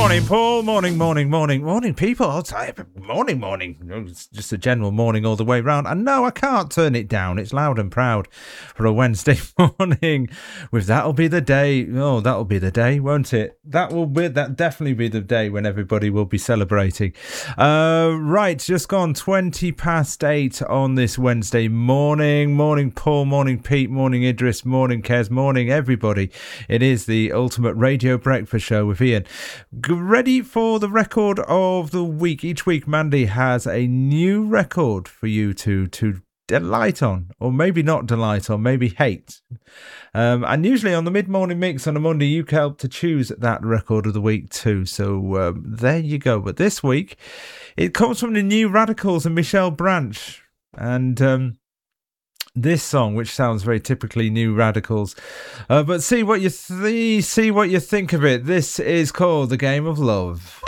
Morning, Paul. Morning, people. I'll tell you, morning. It's just a general morning all the way round. And no, I can't turn it down. It's loud and proud for a Wednesday morning. With That'll Be the Day. Oh, that'll be the day, won't it? That definitely be the day when everybody will be celebrating. Right, just gone 20 past 8 on this Wednesday morning. Morning, Paul. Morning, Pete. Morning, Idris. Morning, Kez. Morning, everybody. It is the Ultimate Radio Breakfast Show with Ian. Ready for the record of the week. Each week Mandy has a new record for you to delight on, or maybe not delight on, maybe hate. And usually on the mid-morning mix on a Monday you can help to choose that record of the week too. So there you go. But this week it comes from the New Radicals and Michelle Branch, and this song, which sounds very typically New Radicals, but see what you think of it. This is called The Game of Love.